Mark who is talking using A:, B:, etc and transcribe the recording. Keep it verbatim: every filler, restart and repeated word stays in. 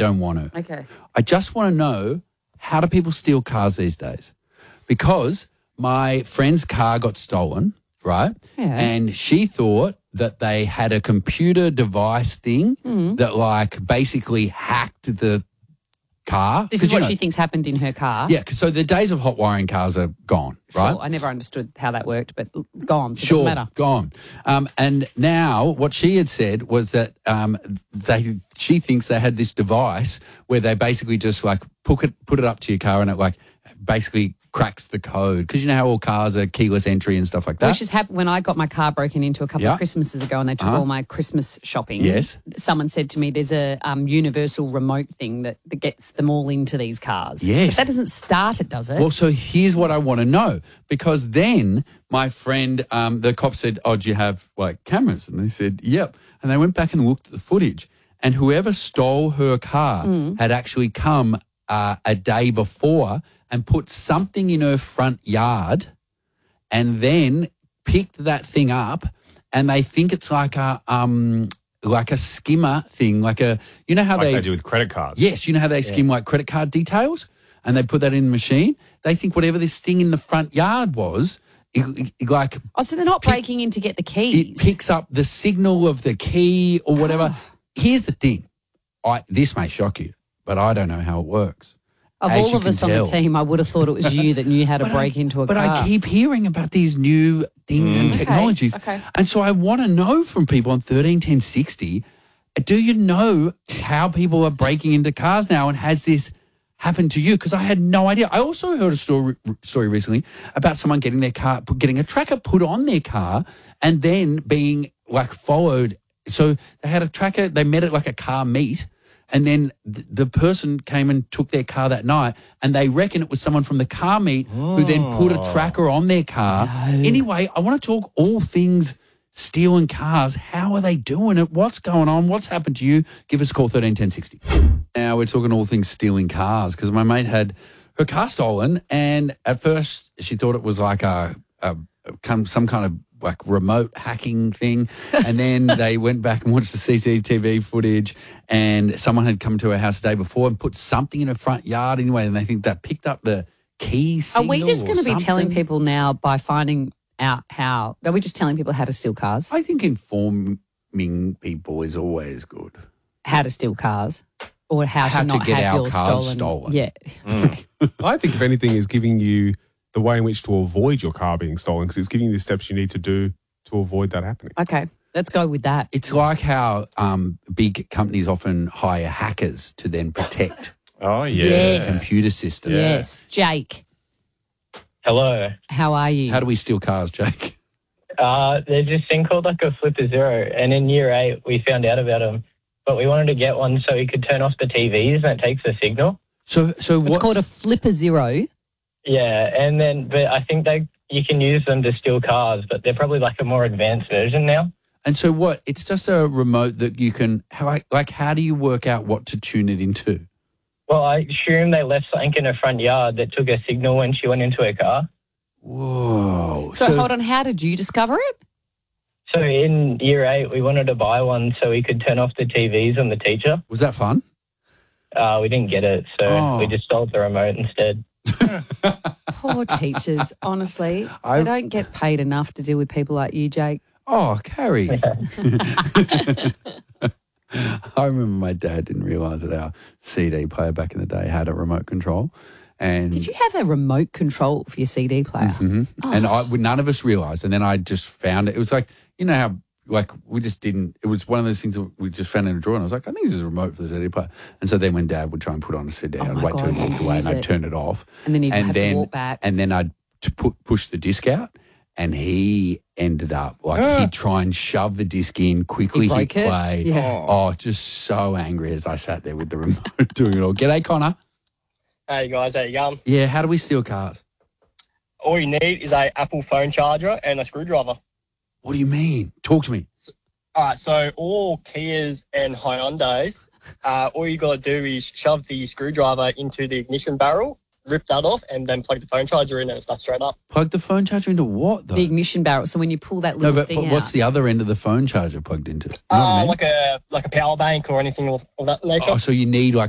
A: don't want to.
B: Okay.
A: I just want to know, how do people steal cars these days? Because my friend's car got stolen, right?
B: Yeah.
A: And she thought that they had a computer device thing
B: Mm.
A: that, like, basically hacked the car.
B: This is
A: 'Cause, you
B: what
A: know,
B: she thinks happened in her car.
A: Yeah, 'cause so the days of hot wiring cars are gone, right?
B: Sure, I never understood how that worked, but gone, so it
A: Sure,
B: doesn't matter.
A: gone. Um, and now what she had said was that um, they she thinks they had this device where they basically just like put it put it up to your car and it like basically cracks the code, because you know how all cars are keyless entry and stuff like that.
B: Which has happened when I got my car broken into a couple
A: Yeah.
B: of Christmases ago and they took
A: Uh-huh.
B: all my Christmas shopping.
A: Yes.
B: Someone said to me there's a um, universal remote thing that, that gets them all into these cars.
A: Yes.
B: But that doesn't start it, does it?
A: Well, so here's what I want to know, because then my friend, um, the cop said, "Oh, do you have like cameras?" And they said, "Yep." And they went back and looked at the footage, and whoever stole her car
B: Mm.
A: had actually come uh, a day before and put something in her front yard, and then picked that thing up, and they think it's like a um like a skimmer thing, like a you know how
C: Like
A: they,
C: they do with credit cards.
A: Yes, you know how they skim like credit card details, and they put that in the machine. They think whatever this thing in the front yard was, it, it, like
B: oh, so they're not
A: pick-
B: breaking in to get the
A: it
B: keys.
A: picks up the signal of the key or whatever. Here's the thing, I this may shock you, but I don't know how it works.
B: Of
A: as
B: all
A: you
B: of
A: can
B: us on
A: tell.
B: the team, I would have thought it was you that knew how to
A: But
B: break
A: I,
B: into a
A: but
B: car.
A: I keep hearing about these new things and
B: Okay,
A: technologies.
B: okay.
A: And so I want to know from people on thirteen ten sixty, do you know how people are breaking into cars now, and has this happened to you? Because I had no idea. I also heard a story, story recently about someone getting their car, getting a tracker put on their car and then being like followed. So they had a tracker, they met at like a car meet, and then th- the person came and took their car that night, and they reckon it was someone from the car meet who then put a tracker on their car. Anyway, I want to talk all things stealing cars. How are they doing it? What's going on? What's happened to you? Give us a call, thirteen ten sixty. Now we're talking all things stealing cars, because my mate had her car stolen, and at first she thought it was like a, a, a some kind of like remote hacking thing, and then they went back and watched the C C T V footage, and someone had come to her house the day before and put something in her front yard anyway, and they think that picked up the key
B: Are
A: signal.
B: we just
A: or
B: going to be telling
A: something.
B: people now by finding out how? Are we just telling people how to steal cars?
A: I think informing people is always good.
B: How to steal cars? Or how,
A: How
B: to
A: to
B: not
A: get
B: have
A: our
B: yours
A: cars
B: stolen?
A: stolen.
B: Yeah.
C: I think, if anything, is giving you the way in which to avoid your car being stolen, because it's giving you the steps you need to do to avoid that happening.
B: Okay, let's go with that.
A: It's like how um, big companies often hire hackers to then protect
C: Oh, yeah.
B: Yes.
A: computer systems.
B: Yes. Jake,
D: Hello.
B: how are you?
A: How do we steal cars, Jake?
D: Uh, there's this thing called like a Flipper Zero, and in year eight we found out about them, but we wanted to get one so we could turn off the T Vs and it takes the signal.
A: So, so
B: it's
A: what?
B: called a Flipper Zero.
D: Yeah, and then but I think they you can use them to steal cars, but they're probably like a more advanced version now.
A: And so what? It's just a remote that you can, how, like, like, how do you work out what to tune it into?
D: Well, I assume they left something in her front yard that took a signal when she went into her car.
A: Whoa.
B: So, hold on, how did you discover it?
D: So in year eight, we wanted to buy one so we could turn off the T Vs on the teacher.
A: Was that fun?
D: Uh, we didn't get it, so
A: Oh.
D: we just stole the remote instead.
B: Poor teachers, honestly.
A: I-
B: They don't get paid enough to deal with people like you, Jake.
A: Oh, Carrie. I remember my dad didn't realise that our C D player back in the day had a remote control. And
B: Did you have a remote control for your C D player?
A: Mhm. And I, we- none of us realised. And then I just found it. It was like, you know how, like, we just didn't, it was one of those things that we just found in a drawer. And I was like, I think this is a remote for the C D player. And so then when Dad would try and put on a C D,
B: Oh
A: I'd
B: my
A: wait till
B: God,
A: he walked
B: you'd
A: away
B: use
A: and I'd
B: it.
A: turn it off.
B: And then you'd
A: and
B: have to
A: then,
B: walk back.
A: And then I'd t- put, push the disc out. And he ended up, like, he'd try and shove the disc in, quickly
B: He
A: hit
B: broke it?
A: play.
B: Yeah.
A: Oh, just so angry as I sat there with the remote doing it all. G'day, Connor.
E: Hey guys, how you going?
A: Yeah, how do we steal cars?
E: All you need is a Apple phone charger and a screwdriver.
A: What do you mean? Talk to me.
E: All right, so all Kias and Hyundais, uh, all you got to do is shove the screwdriver into the ignition barrel, rip that off, and then plug the phone charger in and it starts straight up.
A: Plug the phone charger into what, though?
B: The ignition barrel. So when you pull that
A: No,
B: little
A: but,
B: thing
A: but what's
B: out.
A: the other end of the phone charger plugged into? You know what I
E: Uh,
A: mean?
E: like a like a power bank or anything of, of that nature.
A: Oh, so you need like